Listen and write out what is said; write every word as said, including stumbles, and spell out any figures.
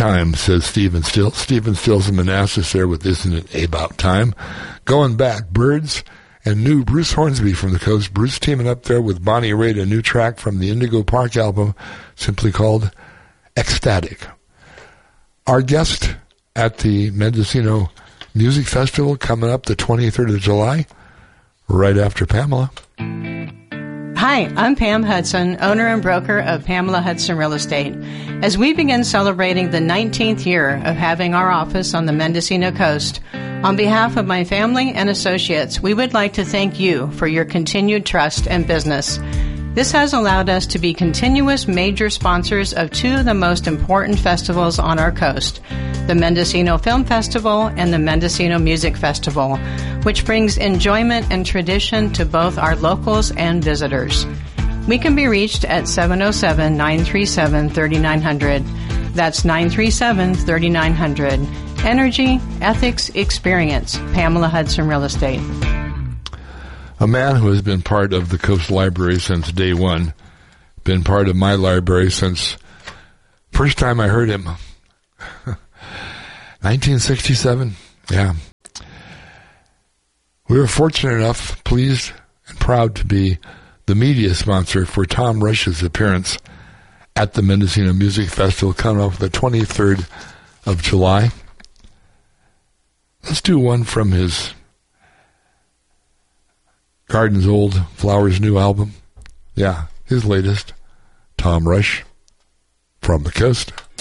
Time, says Stephen Stills. Stephen Stills in Manassas there with Isn't It About Time. Going back, Birds and new Bruce Hornsby from the coast. Bruce teaming up there with Bonnie Raitt, a new track from the Indigo Park album, simply called Ecstatic. Our guest at the Mendocino Music Festival coming up the twenty-third of July, right after Pamela. Hi, I'm Pam Hudson, owner and broker of Pamela Hudson Real Estate. As we begin celebrating the nineteenth year of having our office on the Mendocino coast, on behalf of my family and associates, we would like to thank you for your continued trust and business. This has allowed us to be continuous major sponsors of two of the most important festivals on our coast, the Mendocino Film Festival and the Mendocino Music Festival, which brings enjoyment and tradition to both our locals and visitors. We can be reached at seven oh seven, nine three seven, three nine zero zero. That's nine three seven, three nine zero zero. Energy, ethics, experience. Pamela Hudson Real Estate. A man who has been part of the Coast Library since day one, been part of my library since first time I heard him. nineteen sixty-seven, yeah. We were fortunate enough, pleased and proud to be the media sponsor for Tom Rush's appearance at the Mendocino Music Festival coming up the twenty-third of July. Let's do one from his Gardens Old, Flowers New album. Yeah, his latest. Tom Rush, From the Coast.